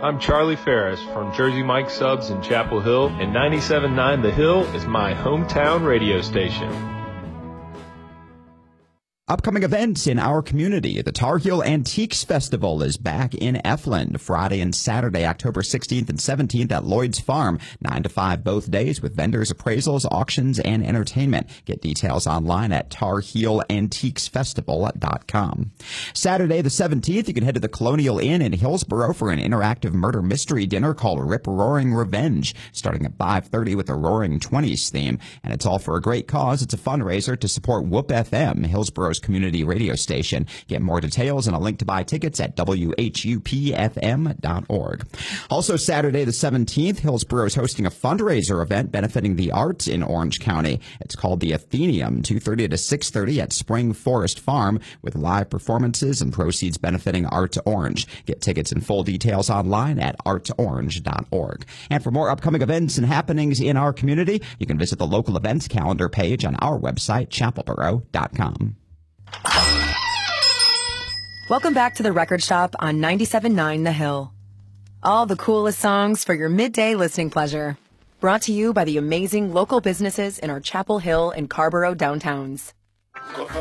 I'm Charlie Ferris from Jersey Mike Subs in Chapel Hill, and 97.9 The Hill is my hometown radio station. Upcoming events in our community. The Tar Heel Antiques Festival is back in Efland Friday and Saturday, October 16th and 17th at Lloyd's Farm, 9 to 5 both days with vendors, appraisals, auctions, and entertainment. Get details online at tarheelantiquesfestival.com. Saturday the 17th, you can head to the Colonial Inn in Hillsborough for an interactive murder mystery dinner called Rip Roaring Revenge, starting at 5:30 with a Roaring Twenties theme. And it's all for a great cause. It's a fundraiser to support Whoop FM, Hillsborough's community radio station. Get more details and a link to buy tickets at whupfm.org. Also Saturday the 17th, Hillsborough is hosting a fundraiser event benefiting the arts in Orange County. It's called the Athenaeum, 2:30 to 6:30 at Spring Forest Farm, with live performances and proceeds benefiting Art Orange. Get tickets and full details online at artorange.org. And for more upcoming events and happenings in our community, you can visit the local events calendar page on our website, chapelboro.com. Welcome back to the Record Shop on 97.9 The Hill. All the coolest songs for your midday listening pleasure. Brought to you by the amazing local businesses in our Chapel Hill and Carborough downtowns.